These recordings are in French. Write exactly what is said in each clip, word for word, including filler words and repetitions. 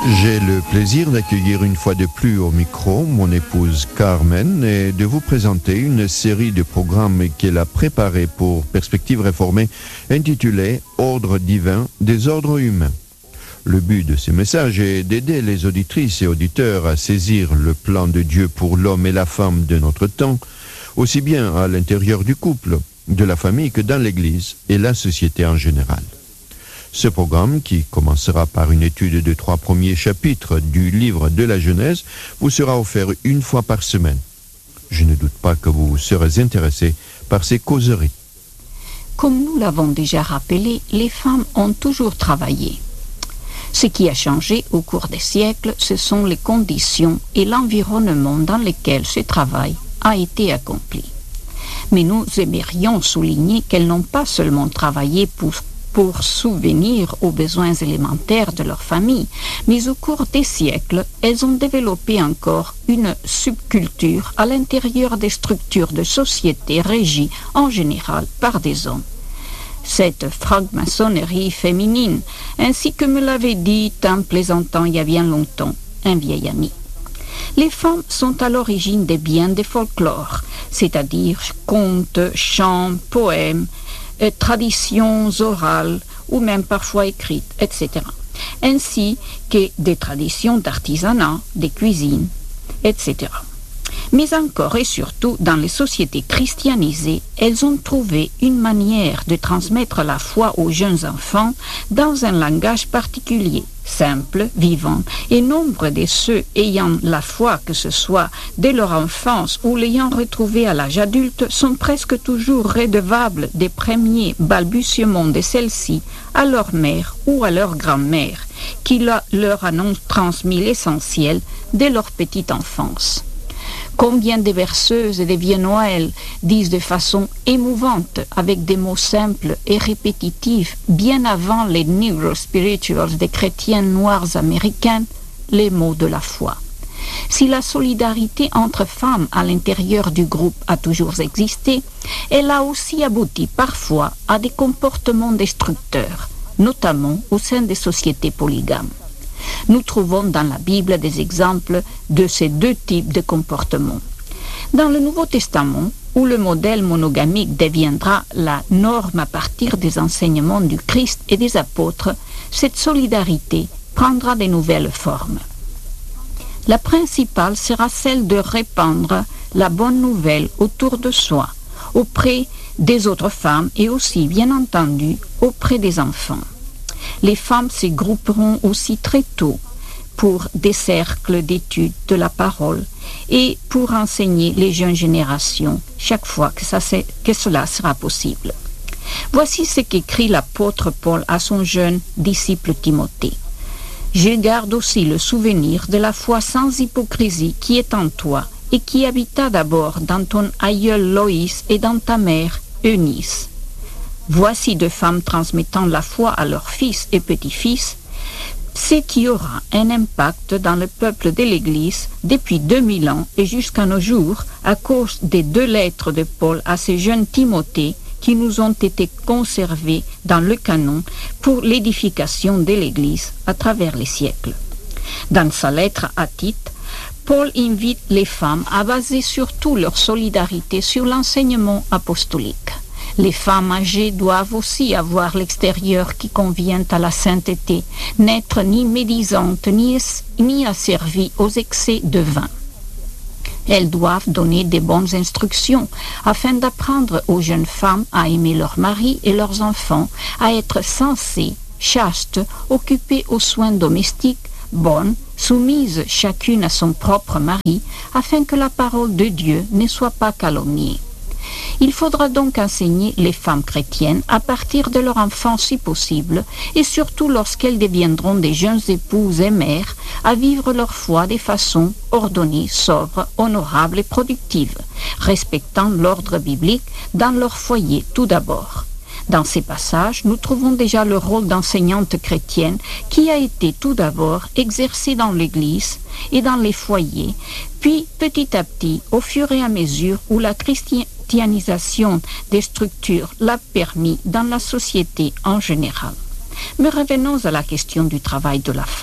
J'ai le plaisir d'accueillir une fois de plus au micro mon épouse Carmen et de vous présenter une série de programmes qu'elle a préparés pour Perspectives Réformées intitulée Ordre divin des ordres humains. Le but de ces messages est d'aider les auditrices et auditeurs à saisir le plan de Dieu pour l'homme et la femme de notre temps, aussi bien à l'intérieur du couple, de la famille que dans l'Église et la société en général. Ce programme, qui commencera par une étude de trois premiers chapitres du livre de la Genèse, vous sera offert une fois par semaine. Je ne doute pas que vous serez intéressés par ces causeries. Comme nous l'avons déjà rappelé, les femmes ont toujours travaillé. Ce qui a changé au cours des siècles, ce sont les conditions et l'environnement dans lesquels ce travail a été accompli. Mais nous aimerions souligner qu'elles n'ont pas seulement travaillé pour pour subvenir aux besoins élémentaires de leur famille, mais au cours des siècles, elles ont développé encore une subculture à l'intérieur des structures de société régies en général par des hommes. Cette franc-maçonnerie féminine, ainsi que me l'avait dit en plaisantant il y a bien longtemps un vieil ami. Les femmes sont à l'origine des biens des folklores, c'est-à-dire contes, chants, poèmes, Euh, traditions orales ou même parfois écrites, et cetera, ainsi que des traditions d'artisanat, de cuisine, et cetera. Mais encore et surtout, dans les sociétés christianisées, elles ont trouvé une manière de transmettre la foi aux jeunes enfants dans un langage particulier, simple, vivant, et nombre de ceux ayant la foi, que ce soit dès leur enfance ou l'ayant retrouvée à l'âge adulte, sont presque toujours redevables des premiers balbutiements de celle-ci à leur mère ou à leur grand-mère, qui leur en transmis l'essentiel dès leur petite enfance. Combien de berceuses et de vieux Noël disent de façon émouvante, avec des mots simples et répétitifs, bien avant les Negro Spirituals des chrétiens noirs américains, les mots de la foi. Si la solidarité entre femmes à l'intérieur du groupe a toujours existé, elle a aussi abouti parfois à des comportements destructeurs, notamment au sein des sociétés polygames. Nous trouvons dans la Bible des exemples de ces deux types de comportements. Dans le Nouveau Testament, où le modèle monogamique deviendra la norme à partir des enseignements du Christ et des apôtres, cette solidarité prendra de nouvelles formes. La principale sera celle de répandre la bonne nouvelle autour de soi, auprès des autres femmes et aussi, bien entendu, auprès des enfants. Les femmes se grouperont aussi très tôt pour des cercles d'études de la parole et pour enseigner les jeunes générations chaque fois que, ça, que cela sera possible. Voici ce qu'écrit l'apôtre Paul à son jeune disciple Timothée. « Je garde aussi le souvenir de la foi sans hypocrisie qui est en toi et qui habita d'abord dans ton aïeul Loïs et dans ta mère Eunice. Voici deux femmes transmettant la foi à leurs fils et petits-fils, ce qui aura un impact dans le peuple de l'Église depuis deux mille ans et jusqu'à nos jours à cause des deux lettres de Paul à ce jeune Timothée qui nous ont été conservées dans le canon pour l'édification de l'Église à travers les siècles. Dans sa lettre à Tite, Paul invite les femmes à baser surtout leur solidarité sur l'enseignement apostolique. Les femmes âgées doivent aussi avoir l'extérieur qui convient à la sainteté, n'être ni médisantes ni, ni asservies aux excès de vin. Elles doivent donner de bonnes instructions afin d'apprendre aux jeunes femmes à aimer leurs maris et leurs enfants, à être sensées, chastes, occupées aux soins domestiques, bonnes, soumises chacune à son propre mari, afin que la parole de Dieu ne soit pas calomniée. Il faudra donc enseigner les femmes chrétiennes à partir de leur enfance si possible, et surtout lorsqu'elles deviendront des jeunes épouses et mères, à vivre leur foi de façon ordonnée, sobre, honorable et productive, respectant l'ordre biblique dans leur foyer tout d'abord. Dans ces passages, nous trouvons déjà le rôle d'enseignante chrétienne qui a été tout d'abord exercé dans l'Église et dans les foyers, puis petit à petit, au fur et à mesure où la christianisation des structures l'a permis dans la société en général. Mais revenons à la question du travail de la femme.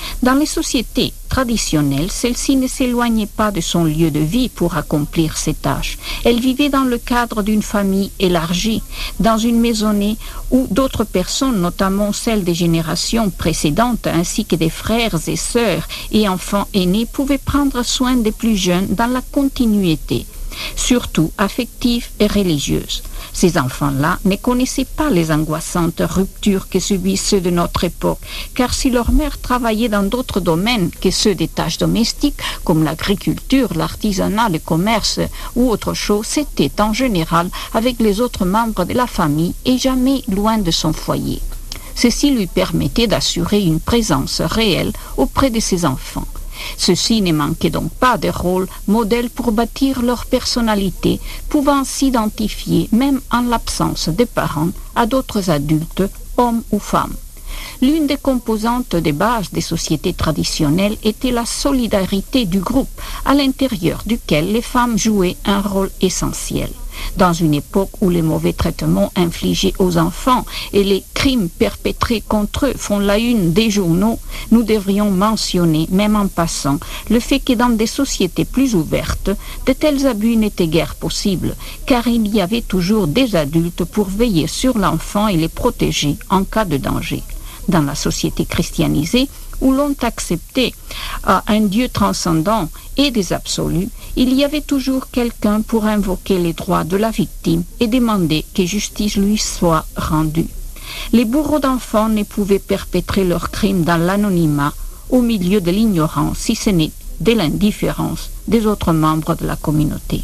Dans les sociétés traditionnelles, celle-ci ne s'éloignait pas de son lieu de vie pour accomplir ses tâches. Elle vivait dans le cadre d'une famille élargie, dans une maisonnée où d'autres personnes, notamment celles des générations précédentes, ainsi que des frères et sœurs et enfants aînés, pouvaient prendre soin des plus jeunes dans la continuité, surtout affective et religieuse. Ces enfants-là ne connaissaient pas les angoissantes ruptures que subissent ceux de notre époque, car si leur mère travaillait dans d'autres domaines que ceux des tâches domestiques, comme l'agriculture, l'artisanat, le commerce ou autre chose, c'était en général avec les autres membres de la famille et jamais loin de son foyer. Ceci lui permettait d'assurer une présence réelle auprès de ses enfants. Ceux-ci ne manquaient donc pas de rôle modèle pour bâtir leur personnalité, pouvant s'identifier, même en l'absence des parents, à d'autres adultes, hommes ou femmes. L'une des composantes de base des sociétés traditionnelles était la solidarité du groupe, à l'intérieur duquel les femmes jouaient un rôle essentiel. Dans une époque où les mauvais traitements infligés aux enfants et les crimes perpétrés contre eux font la une des journaux, nous devrions mentionner, même en passant, le fait que dans des sociétés plus ouvertes, de tels abus n'étaient guère possibles, car il y avait toujours des adultes pour veiller sur l'enfant et les protéger en cas de danger. Dans la société christianisée, où l'on acceptait euh, un Dieu transcendant et des absolus, il y avait toujours quelqu'un pour invoquer les droits de la victime et demander que justice lui soit rendue. Les bourreaux d'enfants ne pouvaient perpétrer leurs crimes dans l'anonymat, au milieu de l'ignorance, si ce n'est de l'indifférence des autres membres de la communauté.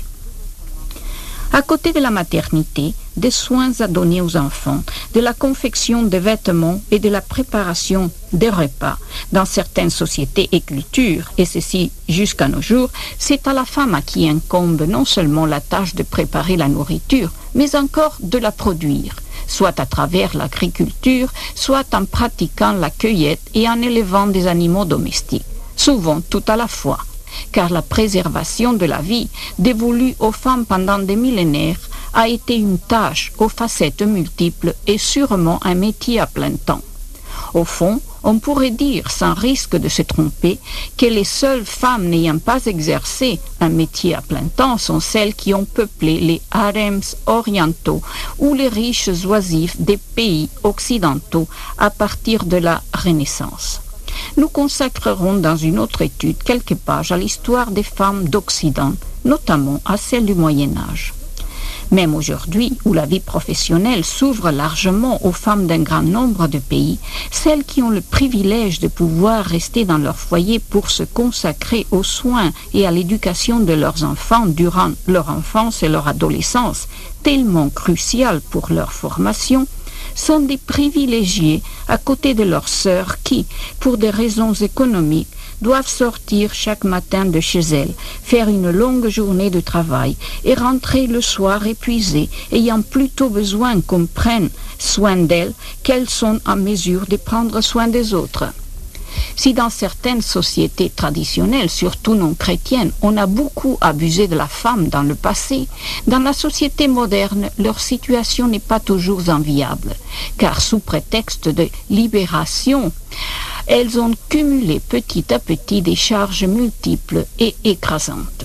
À côté de la maternité, des soins à donner aux enfants, de la confection des vêtements et de la préparation des repas. Dans certaines sociétés et cultures, et ceci jusqu'à nos jours, c'est à la femme à qui incombe non seulement la tâche de préparer la nourriture, mais encore de la produire, soit à travers l'agriculture, soit en pratiquant la cueillette et en élevant des animaux domestiques, souvent tout à la fois. Car la préservation de la vie dévolue aux femmes pendant des millénaires a été une tâche aux facettes multiples et sûrement un métier à plein temps. Au fond, on pourrait dire, sans risque de se tromper, que les seules femmes n'ayant pas exercé un métier à plein temps sont celles qui ont peuplé les harems orientaux ou les riches oisifs des pays occidentaux à partir de la Renaissance. Nous consacrerons dans une autre étude quelques pages à l'histoire des femmes d'Occident, notamment à celle du Moyen-Âge. Même aujourd'hui, où la vie professionnelle s'ouvre largement aux femmes d'un grand nombre de pays, celles qui ont le privilège de pouvoir rester dans leur foyer pour se consacrer aux soins et à l'éducation de leurs enfants durant leur enfance et leur adolescence, tellement cruciales pour leur formation, sont des privilégiés à côté de leurs sœurs qui, pour des raisons économiques, doivent sortir chaque matin de chez elles, faire une longue journée de travail et rentrer le soir épuisées, ayant plutôt besoin qu'on prenne soin d'elles qu'elles sont en mesure de prendre soin des autres. Si dans certaines sociétés traditionnelles, surtout non chrétiennes, on a beaucoup abusé de la femme dans le passé, dans la société moderne, leur situation n'est pas toujours enviable, car sous prétexte de libération, elles ont cumulé petit à petit des charges multiples et écrasantes.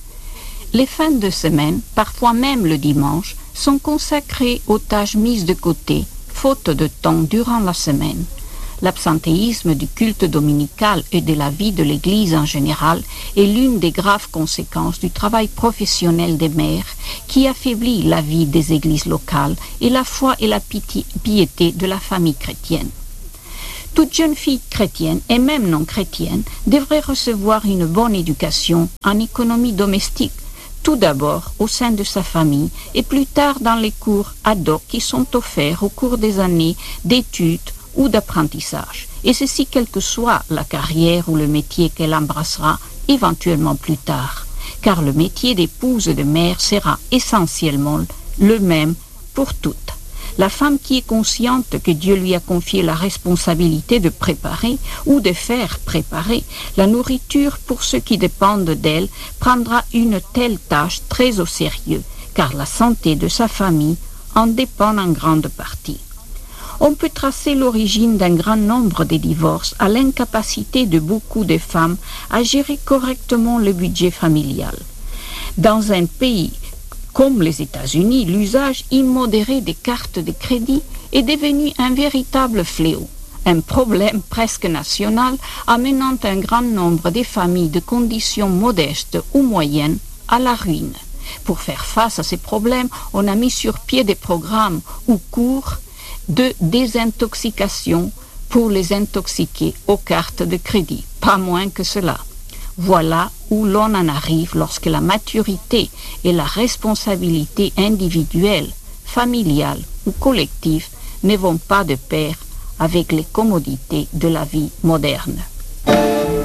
Les fins de semaine, parfois même le dimanche, sont consacrées aux tâches mises de côté, faute de temps durant la semaine. L'absentéisme du culte dominical et de la vie de l'Église en général est l'une des graves conséquences du travail professionnel des mères qui affaiblit la vie des églises locales et la foi et la piété de la famille chrétienne. Toute jeune fille chrétienne et même non chrétienne devrait recevoir une bonne éducation en économie domestique, tout d'abord au sein de sa famille et plus tard dans les cours ad hoc qui sont offerts au cours des années d'études ou d'apprentissage, et ceci quelle que soit la carrière ou le métier qu'elle embrassera éventuellement plus tard, car le métier d'épouse et de mère sera essentiellement le même pour toutes. La femme qui est consciente que Dieu lui a confié la responsabilité de préparer ou de faire préparer la nourriture pour ceux qui dépendent d'elle prendra une telle tâche très au sérieux, car la santé de sa famille en dépend en grande partie. On peut tracer l'origine d'un grand nombre de divorces à l'incapacité de beaucoup de femmes à gérer correctement le budget familial. Dans un pays comme les États-Unis, l'usage immodéré des cartes de crédit est devenu un véritable fléau, un problème presque national amenant un grand nombre de familles de conditions modestes ou moyennes à la ruine. Pour faire face à ces problèmes, on a mis sur pied des programmes ou cours de désintoxication pour les intoxiqués aux cartes de crédit, pas moins que cela. Voilà où l'on en arrive lorsque la maturité et la responsabilité individuelle, familiale ou collective ne vont pas de pair avec les commodités de la vie moderne.